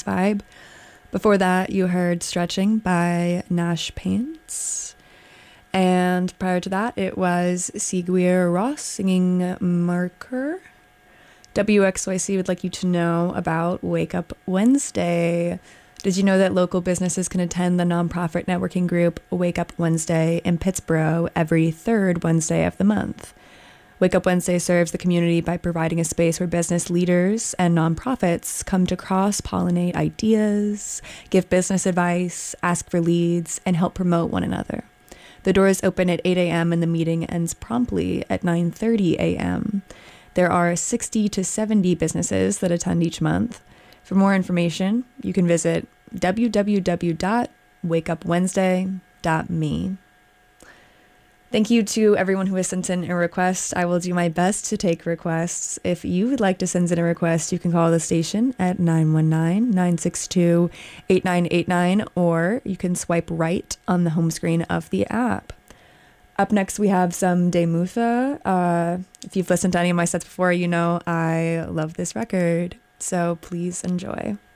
vibe. Before that, you heard Stretching by Nash Paints. And prior to that, it was Seguir Ross singing Marker. WXYC would like you to know about Wake Up Wednesday. Did you know that local businesses can attend the nonprofit networking group Wake Up Wednesday in Pittsboro every third Wednesday of the month? Wake Up Wednesday serves the community by providing a space where business leaders and nonprofits come to cross-pollinate ideas, give business advice, ask for leads, and help promote one another. The doors open at 8 a.m. and the meeting ends promptly at 9:30 a.m. There are 60 to 70 businesses that attend each month. For more information, you can visit www.wakeupwednesday.me. Thank you to everyone who has sent in a request. I will do my best to take requests. If you would like to send in a request, you can call the station at 919-962-8989, or you can swipe right on the home screen of the app. Up next, we have some De Mutha. If you've listened to any of my sets before, you know I love this record, so please enjoy.